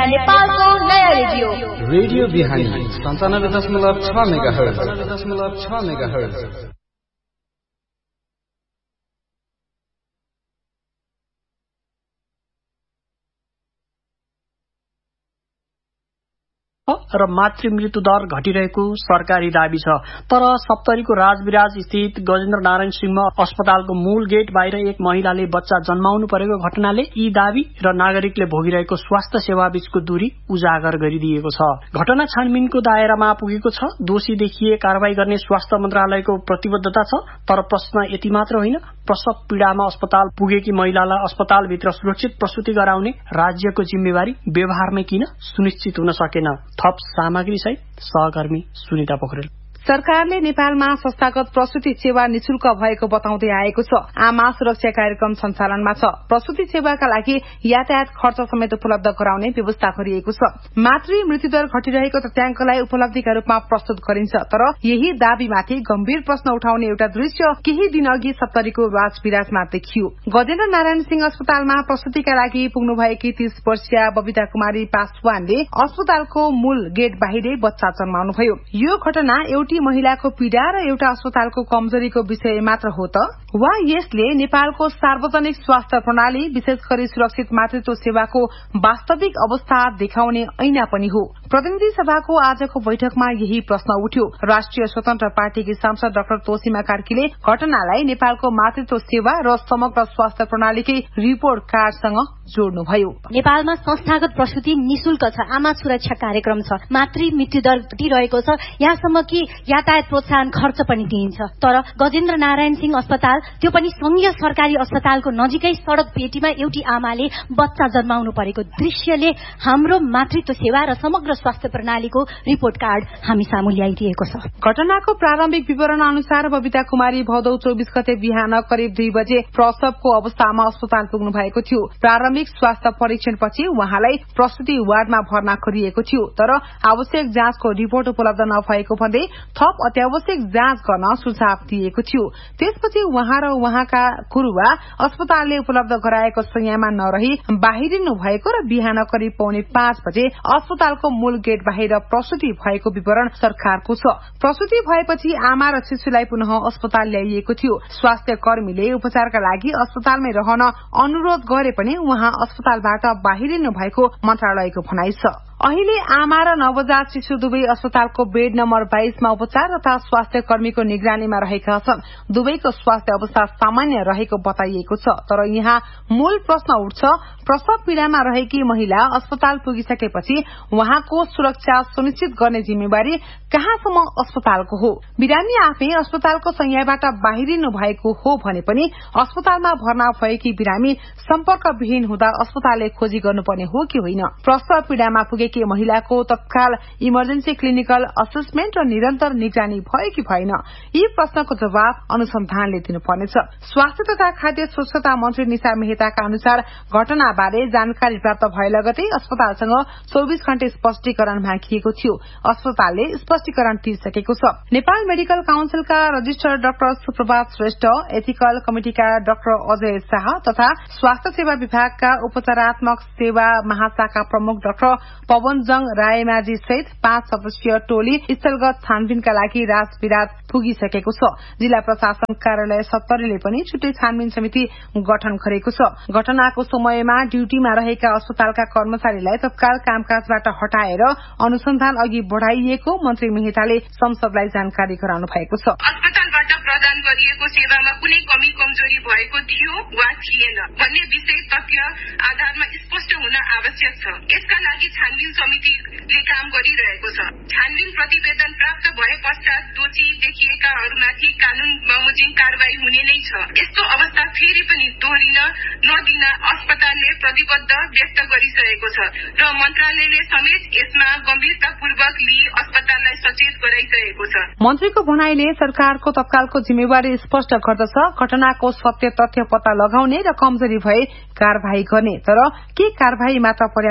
नेपालको नयाँ रेडियो बिहानी 97.6 मेगाहर्ज। र मातृ मृत्यु दर घटिरहेको सरकारी दाबी छ। तर सप्तरीको राजविराज स्थित गजेन्द्र नारायण सिंह अस्पतालको मूल गेट बाहिर एक महिलाले बच्चा जन्माउनु परेको घटनाले यी दाबी र नागरिकले भोगिरहेको स्वास्थ्य सेवा बीचको दूरी उजागर गरिदिएको छ। घटना छानबिनको दायरामा पुगेको छ। दोषी देखिए कारवाही गर्ने स्वास्थ्य मन्त्रालयको प्रतिबद्धता छ। तर प्रश्न यति मात्र होइन, प्रसव पीड़ामा अस्पताल पुगेकी महिलालाई अस्पतालभित्र सुरक्षित प्रसूति गराउने राज्यको जिम्मेवारी व्यवहारमै किन सुनिश्चित हुन सकेन? थप सामग्री सहित सहकर्मी सुनिता पोखरेल। सरकारले नेपालमा संस्थागत प्रसूति सेवा निशुल्क भएको बताउँदै आएको छ। आमा सुरक्षा कार्यक्रम सञ्चालनमा छ। प्रसूति सेवाका लागि यातायात खर्च समेत उपलब्ध गराउने व्यवस्था गरिएको छ। मातृ मृत्युदर घटिरहेको तथ्याङ्कलाई उपलब्धिका रूपमा प्रस्तुत गरिन्छ। तर यही दाबीमाथि गम्भीर प्रश्न उठाउने एउटा दृश्य केही दिन अघि सप्तरीको राजविराजमा देखियो। गजेन्द्र नारायण सिंह अस्पतालमा प्रसूतिका लागि पुग्नुभएकी 30 वर्षीय बबिता कुमारी पासवानले अस्पतालको मूल गेट बाहिरै बच्चा जन्माउनुभयो। यो घटना एउटी महिलाको पीड़ा र एउटा अस्पतालको कमजोरीको विषय मात्र हो त, वा यसले नेपालको सार्वजनिक स्वास्थ्य प्रणाली विशेष गरी सुरक्षित मातृत्व सेवाको वास्तविक अवस्था देखाउने ऐना पनि हो? प्रतिनिधि सभाको आजको बैठकमा यही प्रश्न उठ्यो। राष्ट्रिय स्वतन्त्र पार्टीकी सांसद डाक्टर तोसीमा कार्कीले घटनालाई नेपालको मातृत्व सेवा र समग्र स्वास्थ्य प्रणालीकै रिपोर्ट कार्डसँग जोड्नुभयो। नेपालमा संस्थागत प्रसूति निशुल्क छ, आमा सुरक्षा कार्यक्रम छ, मातृ मृत्युदर घटिरहेको छ, यहाँसम्म कि यातायात प्रोत्साहन खर्च पनि दिइन्छ। तर गजेन्द्र नारायण सिंह अस्पताल, त्यो पनि संघीय सरकारी अस्पतालको नजिकै सड़क पेटीमा एउटी आमाले बच्चा जन्माउनु परेको दृश्यले हाम्रो मातृत्व सेवा र समग्र स्वास्थ्य प्रणालीको रिपोर्ट कार्ड हामी सामु ल्याइदिएको छ। घटनाको प्रारम्भिक विवरण अनुसार बबिता कुमारी भदौ 24 गते बिहान करिब 2 बजे प्रसवको अवस्थामा अस्पताल पुग्नु भएको थियो। प्रारम्भिक स्वास्थ्य परीक्षणपछि उहाँलाई प्रसूति वार्डमा भर्ना गरिएको थियो। तर आवश्यक जाँचको रिपोर्ट उपलब्ध नभएको भन्दै थप अत्यावश्यक जाँच गर्न सुझाव दिएको थियो। त्यसपछि उहाँ र उहाँका गुरुवा अस्पतालले उपलब्ध गराएको संयममा नरही बाहिरिनु भएको र बिहान करिब 4:45 बजे अस्पतालको मूल गेट बाहिर प्रसूति भएको विवरण सरकारको छ। प्रसूति भएपछि आमा र शिशुलाई पुनः अस्पताल ल्याइएको थियो। स्वास्थ्य कर्मीले उपचारका लागि अस्पतालमै रहन अनुरोध गरे पनि उहाँ अस्पतालबाट बाहिरिनु भएको मन्त्रालयको भनाइ छ। अहिले आमा र नवजात शिशु दुवै अस्पतालको बेड नम्बर 22 मा उपचार तथा स्वास्थ्य कर्मीको निगरानीमा रहेका छन्। दुवैको स्वास्थ्य अवस्था सामान्य रहेको बताइएको छ। तर यहाँ मूल प्रश्न उठ्छ, प्रसव पीड़ामा रहेकी महिला अस्पताल पुगिसकेपछि उहाँको सुरक्षा सुनिश्चित गर्ने जिम्मेवारी कहाँसम्म अस्पतालको हो? बिरामी आफै अस्पतालको संयमबाट बाहिरिनु भएको हो भने पनि अस्पतालमा भर्ना भएकी बिरामी सम्पर्कविहीन हुँदा अस्पतालले खोजी गर्नुपर्ने हो कि होइन? प्रसव पीड़ामा पुगेकी महिलाको तत्काल इमर्जेन्सी क्लिनिकल असेसमेन्ट र निरन्तर निगरानी भयो कि भएन? यी प्रश्नको जवाब अनुसन्धानले दिनुपर्नेछ। स्वास्थ्य तथा खाद्य स्वच्छता मन्त्री निशा मेहताका अनुसार घटनाबारे जानकारी प्राप्त भए लगतै अस्पतालसँग 24 घण्टे स्पष्टीकरण मागिएको थियो। अस्पतालले स्पष्टीकरण दिइसकेको छ। नेपाल मेडिकल काउन्सिलका रजिस्ट्रार डाक्टर सुप्रभात श्रेष्ठ, एथिकल कमिटिका डाक्टर अजय शाह तथा स्वास्थ्य सेवा विभागका उपचारात्मक सेवा महाशाखा प्रमुख डाक्टर पवनजङ रायमाझी सहित 5 सदस्यीय टोली स्थलगत छानबिनका लागि राजविराज पुगिसकेको छ। जिल्ला प्रशासन कार्यालय सप्तरीले पनि छुट्टै छानबिन समिति गठन गरेको छ। घटनाको समयमा ड्यूटीमा रहेका अस्पतालका कर्मचारीलाई तत्काल कामकाजबाट हटाएर अनुसन्धान अघि बढ़ाइएको मन्त्री मेहताले संसदलाई जानकारी गराउनु भएको छ। अस्पतालबाट प्रदान गरिएको सेवामा कुनै कमी कमजोरी भएको थियो वा थिएन भन्ने विषय तथ्य आधारमा स्पष्ट हुन आवश्यक छ। यसका लागि छानबिन समितिले काम गरिरहेको छ। छानबिन प्रतिवेदन प्राप्त भए पश्चात दोषी देखिएकाहरूमाथि कानून बमोजिम कारवाही हुने नै छ। यस्तो अवस्था फेरि पनि दोहोरिन नदिन अस्पतालले प्रतिबद्ध व्यक्त गरिसकेको छ र मन्त्रालयले समेत यसमा गम्भीरतापूर्वक लिई अस्पताललाई सचेत गराइसकेको छ। मन्त्रीको भनाइले सरकारको तत्कालको जिम्मेवारी स्पष्ट गर्दछ। घटनाको सत्य तथ्य पत्ता लगाउने र कमजोरी भए कारवाही गर्ने। तर के कारवाही मात्र पर्याप्त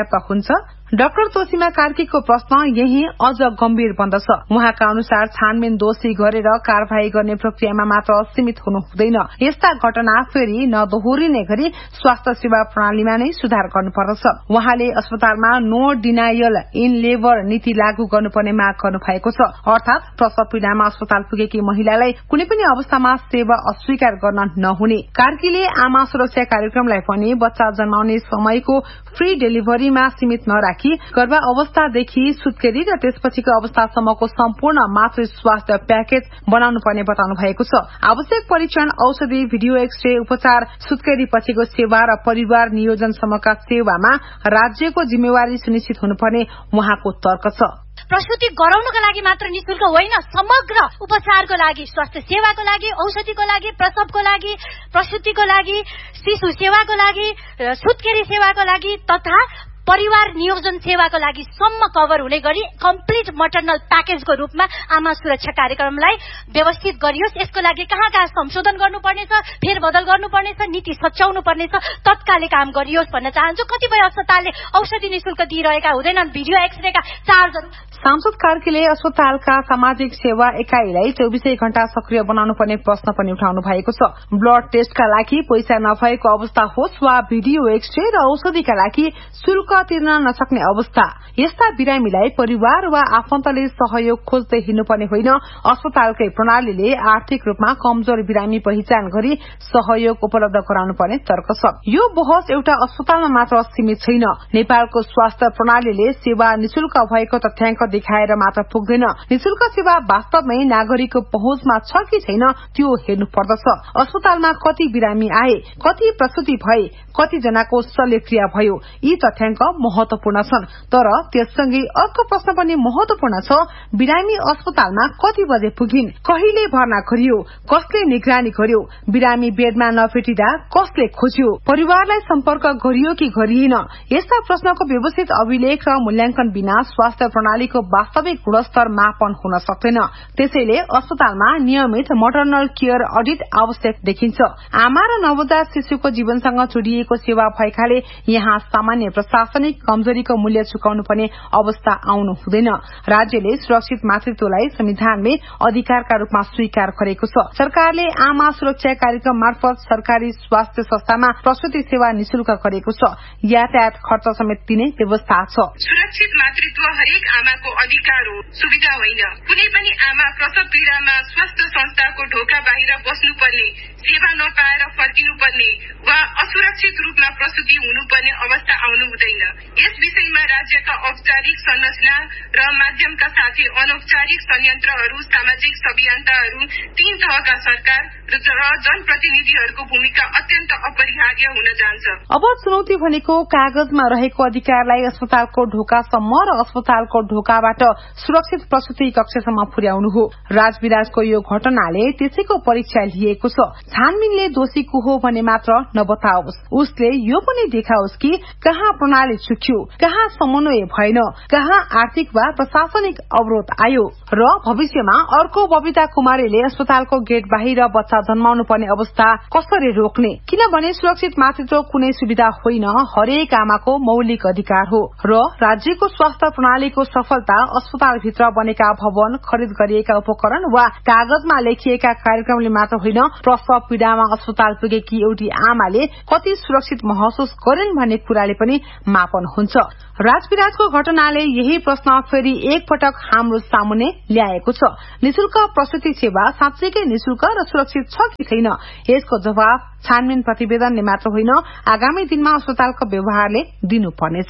पर्याप्त हुन्छ? डाक्टर तोसीमा कार्कीको प्रश्न यही अझ गम्भीर बन्दछ। उहाँका अनुसार छानबिन दोषी गरेर कारवाही गर्ने प्रक्रियामा मात्र सीमित हुनु हुँदैन। यस्ता घटना फेरि नदोहोरिने गरी स्वास्थ्य सेवा प्रणालीमा नै सुधार गर्नुपर्दछ। उहाँले अस्पतालमा नो डिनायल इन लेबर नीति लागू गर्नुपर्ने माग गर्नु भएको छ। अर्थात प्रसव पीड़ामा अस्पताल पुगेकी महिलालाई कुनै पनि अवस्थामा सेवा अस्वीकार गर्न नहुने। कार्कीले आमा सुरक्षा कार्यक्रमलाई पनि बच्चा जन्माउने समयको फ्री डेलिभरीमा सीमित नराखी गर्भा अवस्थादेखि सुत्केरी र त्यसपछिको अवस्थासम्मको सम्पूर्ण मातृ स्वास्थ्य प्याकेज बनाउनु पर्ने बताउनु भएको छ। आवश्यक परीक्षण, औषधि, भिडियो एक्सरे, उपचार, सुत्केरी पछिको सेवा र परिवार नियोजनसम्मका सेवामा राज्यको जिम्मेवारी सुनिश्चित हुनुपर्ने उहाँको तर्क छ। प्रसूति गराउनको लागि मात्र निशुल्क होइन, समग्र उपचारको लागि, स्वास्थ्य सेवाको लागि, औषधिको लागि, प्रसवको लागि, प्रसूतिको लागि, शिशु सेवाको लागि, सुत्केरी सेवाको लागि तथा परिवार नियोजन सेवाको लागि सम्म कभर हुने गरी कम्प्लिट मटर्नल प्याकेजको रूपमा आमा सुरक्षा कार्यक्रमलाई व्यवस्थित गरियोस्। यसको लागि कहाँ कहाँ संशोधन गर्नुपर्नेछ, फेरबदल गर्नुपर्नेछ, नीति सच्याउनु पर्नेछ, तत्कालै काम गरियोस् भन्न चाहन्छु। कतिपय अस्पतालले औषधि निशुल्क दिइरहेका हुँदैनन्, भिडियो एक्सरेका चार्जहरू। सांसद कार्कीले अस्पतालका सामाजिक सेवा एकाइलाई 24 घण्टा सक्रिय बनाउनु पर्ने प्रश्न पनि उठाउनु भएको छ। ब्लड टेस्टका लागि पैसा नभएको अवस्था होस् वा भिडियो एक्सरे र औषधिका लागि शुल्क तिर्न नसक्ने अवस्था, यस्ता बिरामीलाई परिवार वा आफन्तले सहयोग खोज्दै हिँड्नुपर्ने होइन। अस्पतालकै प्रणालीले आर्थिक रूपमा कमजोर बिरामी पहिचान गरी सहयोग उपलब्ध गराउनु पर्ने तर्क छ। यो बहस एउटा अस्पतालमा मात्र सीमित छैन। नेपालको स्वास्थ्य प्रणालीले सेवा निशुल्क भएको तथ्याङ्क देखाएर मात्र पुग्दैन। निशुल्क सेवा वास्तवमै नागरिकको पहुँचमा छ कि छैन त्यो हेर्नु पर्दछ। अस्पतालमा कति बिरामी आए, कति प्रसूति भए, कति जनाको शल्यक्रिया भयो, यी तथ्याङ्क महत्वपूर्ण छन्। तर त्यससँगै अर्को प्रश्न पनि महत्वपूर्ण छ, बिरामी अस्पतालमा कति बजे पुगिन्, कहिले भर्ना गरियो, कसले निगरानी गर्यो, बिरामी बेडमा नभेटिँदा कसले खोज्यो, परिवारलाई सम्पर्क गरियो कि गरिएन। यस्ता प्रश्नको व्यवस्थित अभिलेख र मूल्याङ्कन बिना स्वास्थ्य प्रणालीको वास्तविक गुणस्तर मापन हुन सक्दैन। त्यसैले अस्पतालमा नियमित मटर्नल केयर अडिट आवश्यक देखिन्छ। आमा र नवजात शिशुको जीवनसँग जोडिएको सेवा भएकाले यहाँ सामान्य प्रशासनिक कमजोरीको मूल्य चुकाउनु पर्ने अवस्था आउनु हुँदैन। राज्यले सुरक्षित मातृत्वलाई संविधानले अधिकारका रूपमा स्वीकार गरेको छ। सरकारले आमा सुरक्षा कार्यक्रम मार्फत सरकारी स्वास्थ्य संस्थामा प्रसूति सेवा निशुल्क गरेको छ। यातायात खर्च समेत दिने व्यवस्था छ। सुरक्षित मातृत्व हरेक आमाको अधिकार हो, सुविधा होइन। कुनै पनि आमा प्रसव पीड़ामा स्वास्थ्य संस्थाको ढोका बाहिर बस्नुपर्ने, सेवा नपाएर फर्किनुपर्ने वा असुरक्षित रूपमा प्रसूति हुनुपर्ने अवस्था आउनु हुँदैन। यस विषयमा राज्यका औपचारिक संरचना र माध्यमका साथै अनौपचारिक संयन्त्रहरू, सामाजिक अभियन्ताहरू, 3 तहका सरकार र जनप्रतिनिधिहरूको भूमिका अत्यन्त अपरिहार्य हुन जान्छ। अब चुनौती भनेको कागजमा रहेको अधिकारलाई अस्पतालको ढोकासम्म र अस्पतालको ढोकाबाट सुरक्षित प्रसूति कक्षसम्म पुर्याउनु हो। राजविराजको यो घटनाले त्यसैको परीक्षा लिएको छ। छानबिनले दोषी को हो भने मात्र नबताओस्, उसले यो पनि देखाओस् कि कहाँ प्रणाली चुक्यो, कहाँ समन्वय भएन, कहाँ आर्थिक वा प्रशासनिक अवरोध आयो। र भविष्यमा अर्को बबिता कुमारीले अस्पतालको गेट बाहिर बच्चा जन्माउनु पर्ने अवस्था कसरी रोक्ने, किनभने सुरक्षित मातृत्व कुनै सुविधा होइन, हरेक आमाको मौलिक अधिकार हो। र राज्यको स्वास्थ्य प्रणालीको सफलता अस्पतालभित्र बनेका भवन, खरिद गरिएका उपकरण वा कागजमा लेखिएका कार्यक्रमले मात्र होइन, प्रसव पीड़ामा अस्पताल पुगेकी एउटी आमाले कति सुरक्षित महसुस गरिन् भन्ने कुराले पनि मापन हुन्छ। राजविराजको घटनाले यही प्रश्न फेरि एकपटक हाम्रो सामुन्ने ल्याएको छ। निशुल्क प्रसूति सेवा साँच्चैकै निशुल्क र सुरक्षित छ कि छैन, यसको जवाब छानबिन प्रतिवेदनले मात्र होइन, आगामी दिनमा अस्पतालको व्यवहारले दिनुपर्नेछ।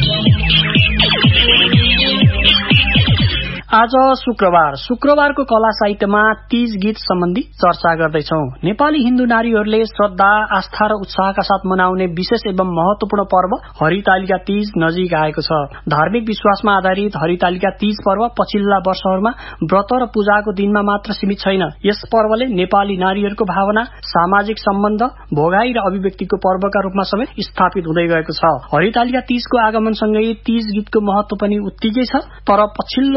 आज शुक्रबारको कला साहित्यमा तीज गीत सम्बन्धी चर्चा गर्दैछौ। नेपाली हिन्दू नारीहरूले श्रद्धा, आस्था र उत्साहका साथ मनाउने विशेष एवं महत्वपूर्ण पर्व हरितालिका तीज नजिक आएको छ। धार्मिक विश्वासमा आधारित हरितालिका तीज पर्व पछिल्ला वर्षहरूमा व्रत र पूजाको दिनमा मात्र सीमित छैन। यस पर्वले नेपाली नारीहरूको भावना, सामाजिक सम्बन्ध, भोगाई र अभिव्यक्तिको पर्वका रूपमा समेत स्थापित हुँदै गएको छ। हरितालिका तीजको आगमनसँगै तीज गीतको महत्व पनि उत्तिकै छ। तर पछिल्लो वर्षहरूमा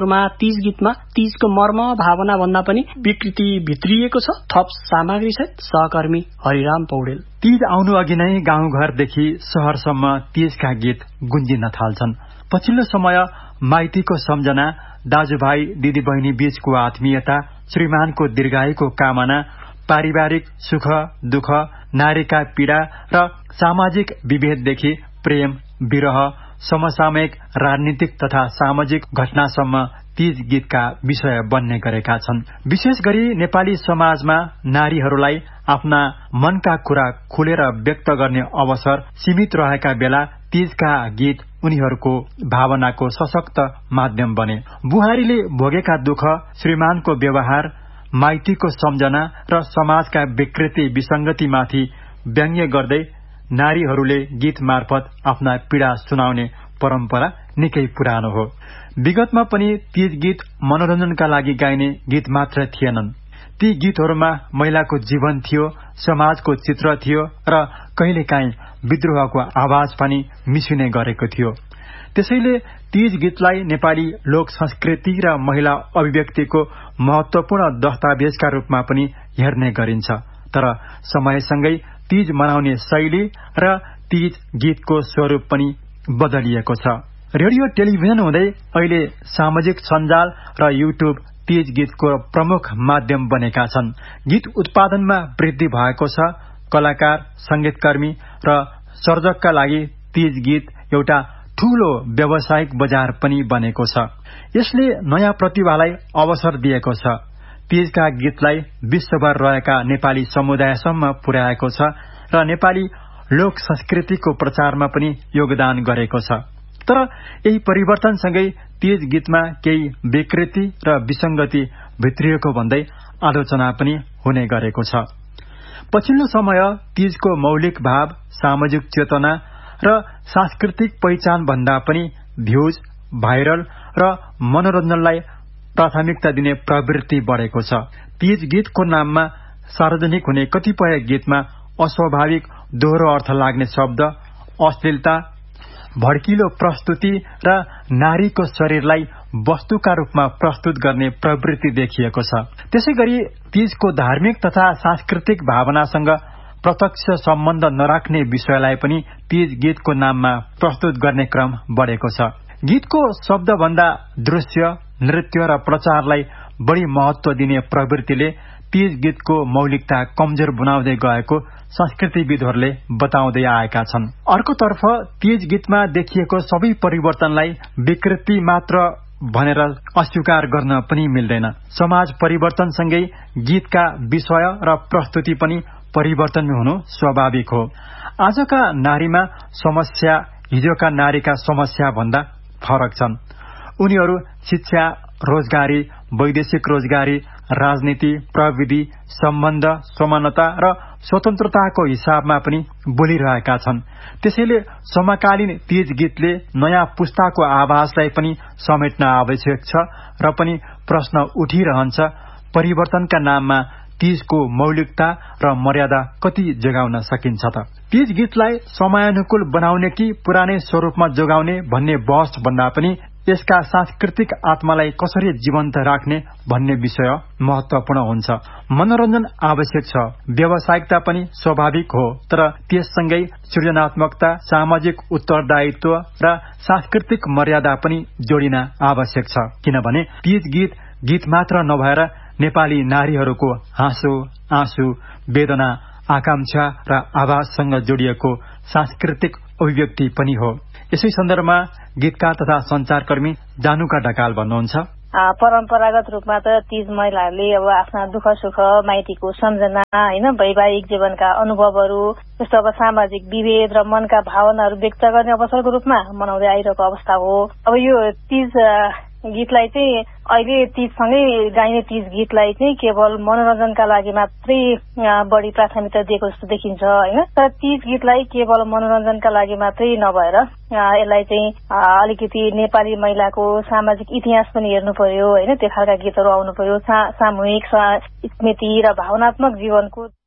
गीतहरूमा तीज गीतमा तीजको मर्म भावना भन्दा पनि विकृति भित्रिएको छ। थप सामग्री सहित सहकर्मी हरिराम पौडेल। तीज आउनु अघि नै गाउँघरदेखि शहरसम्म तीजका गीत गुन्जिन थाल्छन्। पछिल्लो समय माइतीको सम्झना, दाजुभाइ दिदीबहिनी बीचको आत्मीयता, श्रीमानको दीर्घायुको कामना, पारिवारिक सुख दुःख, नारीका पीड़ा र सामाजिक विभेददेखि प्रेम, विरह, समसामयिक राजनीतिक तथा सामाजिक घटनासम्म तीज गीतका विषय बन्ने गरेका छन्। विशेष गरी नेपाली समाजमा नारीहरूलाई आफ्ना मनका कुरा खुलेर व्यक्त गर्ने अवसर सीमित रहेका बेला तीजका गीत उनीहरूको भावनाको सशक्त माध्यम बने। बुहारीले भोगेका दुःख, श्रीमानको व्यवहार, माइतीको सम्झना र समाजका विकृति विसंगतिमाथि व्यङ्ग्य गर्दै नारीहरूले गीत मार्फत आफ्ना पीड़ा सुनाउने परम्परा निकै पुरानो हो। विगतमा पनि तीज गीत मनोरञ्जनका लागि गाइने गीत मात्र थिएनन्। ती गीतहरूमा महिलाको जीवन थियो, समाजको चित्र थियो र कहिलेकाहीँ विद्रोहको आवाज पनि मिसिने गरेको थियो। त्यसैले तीज गीतलाई नेपाली लोक संस्कृति र महिला अभिव्यक्तिको महत्वपूर्ण दस्तावेजका रूपमा पनि हेर्ने गरिन्छ। तर समयसँगै तीज मनाउने शैली र तीज गीतको स्वरूप पनि बदलिएको छ। रेडियो टेलिभिजन हुँदै अहिले सामाजिक सञ्जाल र युट्युब तीज गीतको प्रमुख माध्यम बनेका छन्। गीत उत्पादनमा वृद्धि भएको छ। कलाकार, संगीतकर्मी र सर्जकका लागि तीज गीत एउटा ठूलो व्यावसायिक बजार पनि बनेको छ। यसले नयाँ प्रतिभालाई अवसर दिएको छ। तीजका गीतलाई विश्वभर रहेका नेपाली समुदायसम्म पुर्याएको छ र नेपाली लोक संस्कृतिको प्रचारमा पनि योगदान गरेको छ। तर यही परिवर्तनसँगै तीज गीतमा केही विकृति र विसंगति भित्रिएको भन्दै आलोचना पनि हुने गरेको छ। पछिल्लो समय तीजको मौलिक भाव, सामाजिक चेतना र सांस्कृतिक पहिचान भन्दा पनि भ्यूज, भाइरल र मनोरञ्जनलाई प्राथमिकता दिने प्रवृत्ति बढ़ेको छ। तीज गीतको नाममा सार्वजनिक हुने कतिपय गीतमा अस्वाभाविक दोहोरो अर्थ लाग्ने शब्द, अश्लीलता, भड्किलो प्रस्तुति र नारीको शरीरलाई वस्तुका रूपमा प्रस्तुत गर्ने प्रवृत्ति देखिएको छ। त्यसैगरी तीजको धार्मिक तथा सांस्कृतिक भावनासँग प्रत्यक्ष सम्बन्ध नराख्ने विषयलाई पनि तीज गीतको नाममा प्रस्तुत गर्ने क्रम बढ़ेको छ। गीतको शब्दभन्दा दृश्य, नृत्य र प्रचारलाई बढ़ी महत्व दिने प्रवृत्तिले तीज गीतको मौलिकता कमजोर बनाउँदै गएको संस्कृतिविदहरूले बताउँदै आएका छन्। अर्कोतर्फ तीज गीतमा देखिएको सबै परिवर्तनलाई विकृति मात्र भनेर अस्वीकार गर्न पनि मिल्दैन। समाज परिवर्तनसँगै गीतका विषय र प्रस्तुति पनि परिवर्तन हुनु स्वाभाविक हो। आजका नारीमा समस्या हिजोका नारीका समस्या भन्दा फरक छन्। उनीहरू शिक्षा, रोजगारी, वैदेशिक रोजगारी, राजनीति, प्रविधि, सम्बन्ध, समानता र स्वतन्त्रताको हिसाबमा पनि बोलिरहेका छन्। त्यसैले समकालीन तीज गीतले नयाँ पुस्ताको आवाजलाई पनि समेट्न आवश्यक छ र पनि प्रश्न उठिरहन्छ, परिवर्तनका नाममा तीजको मौलिकता र मर्यादा कति जोगाउन सकिन्छ त? तीज गीतलाई समयानुकूल बनाउने कि पुरानै स्वरूपमा जोगाउने भन्ने बहस भन्दा पनि यसका सांस्कृतिक आत्मालाई कसरी जीवन्त राख्ने भन्ने विषय महत्वपूर्ण हुन्छ। मनोरञ्जन आवश्यक छ, व्यावसायिकता पनि स्वाभाविक हो, तर त्यससँगै सृजनात्मकता, सामाजिक उत्तरदायित्व र सांस्कृतिक मर्यादा पनि जोडिन आवश्यक छ। किनभने तीज गीत गीत मात्र नभएर नेपाली नारीहरूको हाँसो, आँसु, वेदना, आकांक्षा र आवाजसँग जोडिएको सांस्कृतिक अभिव्यक्ति पनि हो। यसै सन्दर्भमा गीतकार तथा संचारकर्मी जानुका ढकाल भन्नुहुन्छ, परम्परागत रूपमा त तीज महिलाहरूले अब आफ्ना दुःख सुख, माइतीको सम्झना, होइन, वैवाहिक जीवनका अनुभवहरू, जस्तो अब सामाजिक विभेद र मनका भावनाहरू व्यक्त गर्ने अवसरको रूपमा मनाउँदै आइरहेको अवस्था हो। अब यो तीज गीतलाई चाहिँ अहिले तीजसँगै गाइने तीज गीतलाई चाहिँ केवल मनोरञ्जनका लागि मात्रै बढी प्राथमिकता दिएको जस्तो देखिन्छ, होइन। तर तीज गीतलाई केवल मनोरञ्जनका लागि मात्रै नभएर यसलाई चाहिँ अलिकति नेपाली महिलाको सामाजिक इतिहास पनि हेर्नु पर्यो, होइन। त्यो खालका गीतहरू आउनु पर्यो, सामूहिक स्मृति र भावनात्मक जीवनको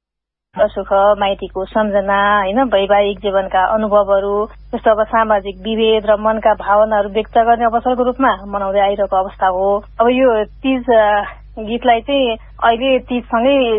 सुख माइतीको सम्झना होइन वैवाहिक जीवनका अनुभवहरू जस्तो अब सामाजिक विभेद र मनका भावनाहरू व्यक्त गर्ने अवसरको रूपमा मनाउँदै आइरहेको अवस्था हो। अब यो तीज गीतलाई चाहिँ अहिले तीजसँगै